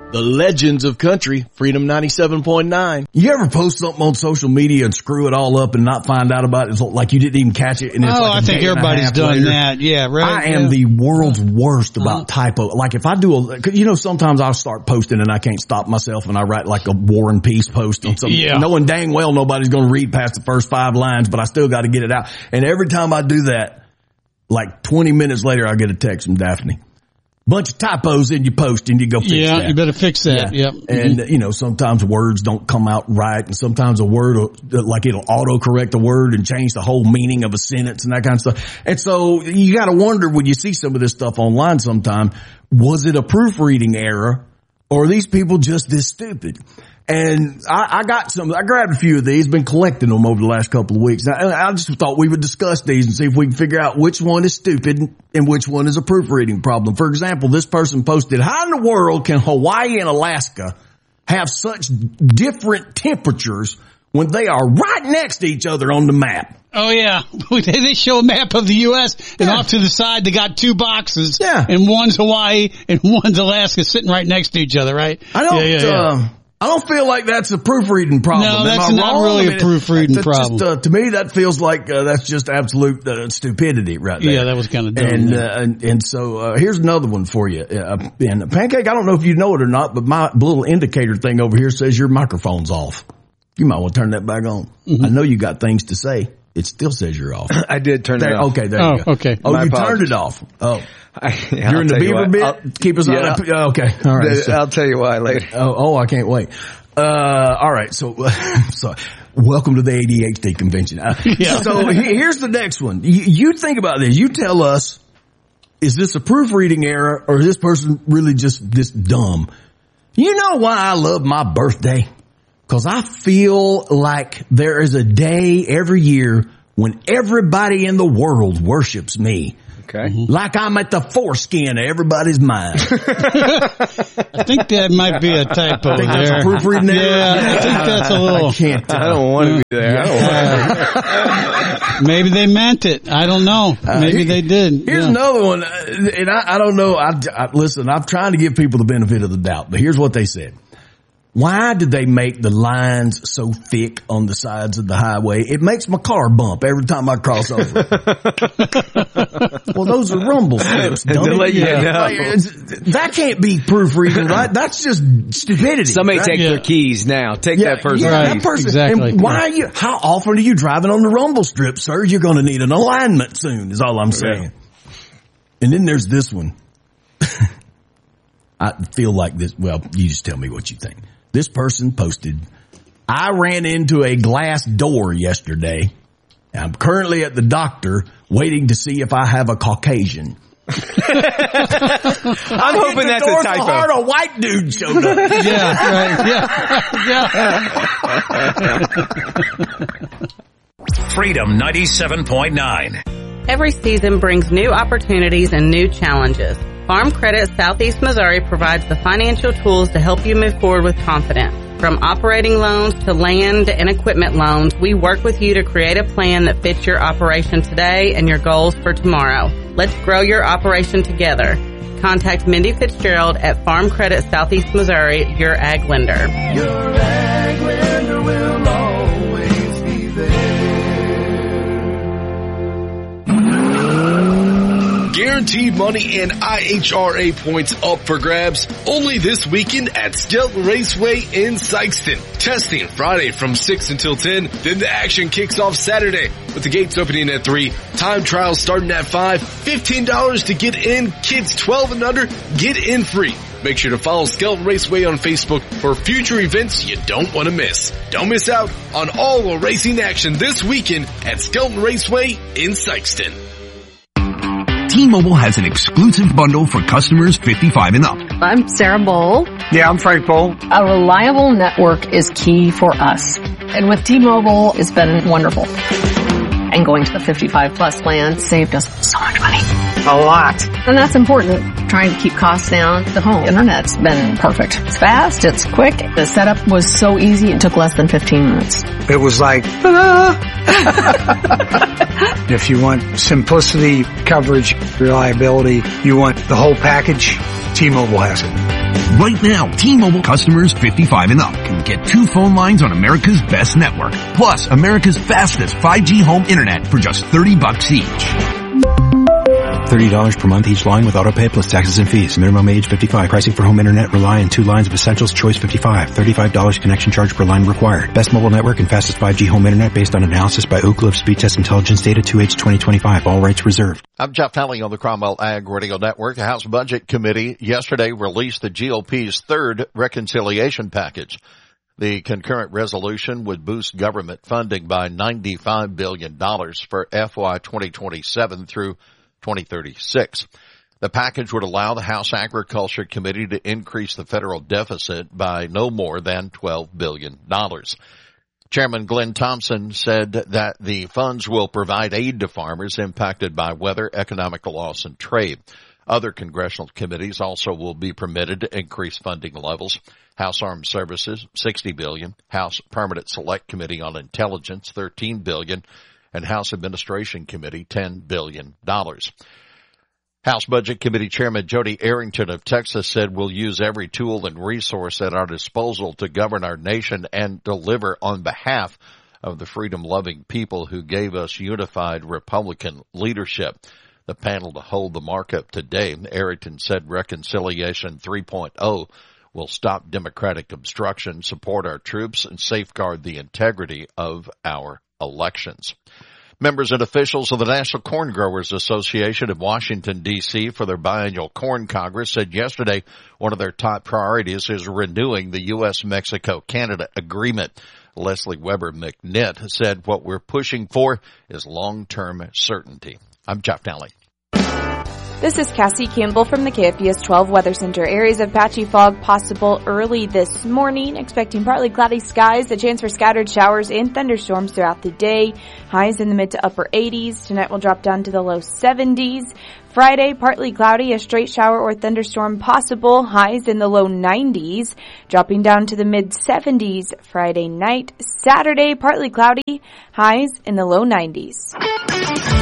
The legends of country, Freedom 97.9. You ever post something on social media and screw it all up and not find out about it? It's like you didn't even catch it. And it's I think everybody's done that. Yeah, right. I am the world's worst about typo. Like if I do sometimes I'll start posting and I can't stop myself and I write like a War and Peace post on something, knowing dang well nobody's going to read past the first 5 lines, but I still got to get it out. And every time I do that, like 20 minutes later, I get a text from Daphne. Bunch of typos in your post and you go fix that. Yeah, you better fix that. Yeah. Yep. And, sometimes words don't come out right and sometimes a word, it'll auto-correct a word and change the whole meaning of a sentence and that kind of stuff. And so you got to wonder when you see some of this stuff online sometime, was it a proofreading error or are these people just this stupid? And I grabbed a few of these, been collecting them over the last couple of weeks. I just thought we would discuss these and see if we can figure out which one is stupid and which one is a proofreading problem. For example, this person posted, how in the world can Hawaii and Alaska have such different temperatures when they are right next to each other on the map? Oh, yeah. They show a map of the U.S. and off to the side they got 2 boxes. Yeah. And one's Hawaii and one's Alaska sitting right next to each other, right? I don't feel like that's a proofreading problem. No, that's not really a proofreading problem. To me, that feels like that's just absolute stupidity right there. Yeah, that was kind of dumb. And so here's another one for you. And Pancake, I don't know if you know it or not, but my little indicator thing over here says your microphone's off. You might want to turn that back on. I know you got things to say. It still says you're off. I did turn it off. Okay, there you go. Okay. Oh, you turned it off. Oh. You're in the beaver bit? Keep us on. Okay. All right. I'll tell you why later. Oh, I can't wait. All right. So welcome to the ADHD convention. So here's the next one. You think about this. You tell us, is this a proofreading error or is this person really just this dumb? You know why I love my birthday? Because I feel like there is a day every year when everybody in the world worships me. Okay. Like I'm at the foreskin of everybody's mind. I think that might be a typo there. That's a proofreading error? Yeah, I think that's a little. I don't want to be there. Maybe they meant it. I don't know. Maybe they did. Here's another one. And I don't know. Listen, I'm trying to give people the benefit of the doubt, but here's what they said. Why did they make the lines so thick on the sides of the highway? It makes my car bump every time I cross over. Well, those are rumble strips. That can't be proofreading, right? That's just stupidity. Somebody take their keys now. Take that person. That person. Exactly. And how often are you driving on the rumble strip, sir? You're going to need an alignment soon, is all I'm saying. And then there's this one. I feel like this. Well, you just tell me what you think. This person posted, I ran into a glass door yesterday. I'm currently at the doctor waiting to see if I have a Caucasian. I'm hoping that's a typo. Hard a white dude showed up. Freedom 97.9. Every season brings new opportunities and new challenges. Farm Credit Southeast Missouri provides the financial tools to help you move forward with confidence. From operating loans to land and equipment loans, we work with you to create a plan that fits your operation today and your goals for tomorrow. Let's grow your operation together. Contact Mindy Fitzgerald at Farm Credit Southeast Missouri, your ag lender. Your ag lender will always be there. Guaranteed money and IHRA points up for grabs only this weekend at Skelton Raceway in Sikeston. Testing Friday from 6 until 10, then the action kicks off Saturday with the gates opening at 3, time trials starting at 5, $15 to get in, kids 12 and under get in free. Make sure to follow Skelton Raceway on Facebook for future events you don't want to miss. Don't miss out on all the racing action this weekend at Skelton Raceway in Sikeston. T-Mobile has an exclusive bundle for customers 55 and up. I'm Sarah Bowl. Yeah, I'm Frank Bowl. A reliable network is key for us. And with T-Mobile, it's been wonderful. And going to the 55 plus plan saved us so much money. A lot. And that's important, trying to keep costs down. The home internet's been perfect. It's fast, it's quick. The setup was so easy, it took less than 15 minutes. It was like, if you want simplicity, coverage, reliability, you want the whole package, T-Mobile has it. Right now, T-Mobile customers 55 and up can get 2 phone lines on America's best network, plus America's fastest 5G home internet for just $30 each. $30 per month each line with autopay plus taxes and fees. Minimum age 55. Pricing for home internet rely on 2 lines of Essentials. Choice 55. $35 connection charge per line required. Best mobile network and fastest 5G home internet based on analysis by Ookla of Speed Test Intelligence data 2H 2025. All rights reserved. I'm Jeff Talley on the Cromwell Ag Radio Network. The House Budget Committee yesterday released the GOP's third reconciliation package. The concurrent resolution would boost government funding by $95 billion for FY 2027 through 2036. The package would allow the House Agriculture Committee to increase the federal deficit by no more than $12 billion. Chairman Glenn Thompson said that the funds will provide aid to farmers impacted by weather, economic loss, and trade. Other congressional committees also will be permitted to increase funding levels. House Armed Services, $60 billion. House Permanent Select Committee on Intelligence, $13 billion. And House Administration Committee, $10 billion. House Budget Committee Chairman Jody Arrington of Texas said we'll use every tool and resource at our disposal to govern our nation and deliver on behalf of the freedom-loving people who gave us unified Republican leadership. The panel to hold the markup today, Arrington said Reconciliation 3.0 will stop Democratic obstruction, support our troops, and safeguard the integrity of our elections. Members and officials of the National Corn Growers Association in Washington, D.C. for their biannual corn congress said yesterday one of their top priorities is renewing the U.S.-Mexico-Canada agreement. Leslie Weber McNitt said what we're pushing for is long-term certainty. I'm Jeff Talley. This is Cassie Campbell from the KFBS 12 Weather Center. Areas of patchy fog possible early this morning. Expecting partly cloudy skies, a chance for scattered showers and thunderstorms throughout the day. Highs in the mid to upper 80s. Tonight will drop down to the low 70s. Friday, partly cloudy, a straight shower or thunderstorm possible. Highs in the low 90s. Dropping down to the mid 70s Friday night. Saturday, partly cloudy. Highs in the low 90s.